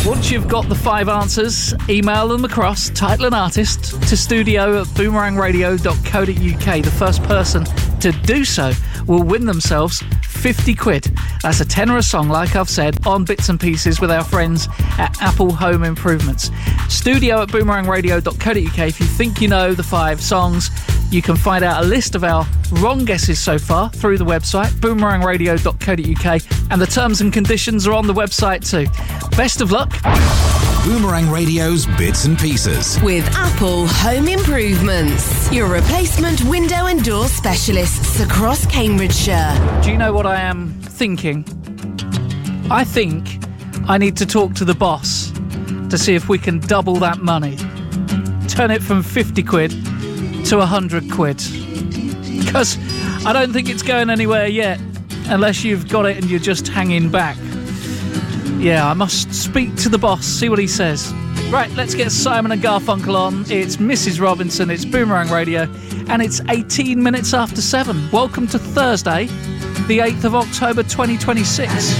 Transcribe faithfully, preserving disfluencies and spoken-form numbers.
Once you've got the five answers, email them across, title and artist, to studio at boomerang radio dot co dot uk. The first person to do so will win themselves fifty quid. That's a tenner a song, like I've said, on Bits and Pieces with our friends at Apple Home Improvements. Studio at boomerang radio dot co dot uk. If you think you know the five songs, you can find out a list of our wrong guesses so far through the website, boomerang radio dot co dot uk, and the terms and conditions are on the website too. Best of luck. Boomerang Radio's Bits and Pieces with Apple Home Improvements, your replacement window and door specialists across Cambridgeshire. Do you know what I am thinking? I think I need to talk to the boss to see if we can double that money. Turn it from fifty quid to one hundred quid. Because I don't think it's going anywhere yet, unless you've got it and you're just hanging back. Yeah, I must speak to the boss, see what he says. Right, let's get Simon and Garfunkel on. It's Missus Robinson, it's Boomerang Radio, and it's eighteen minutes after seven. Welcome to Thursday, the eighth of October twenty twenty-six.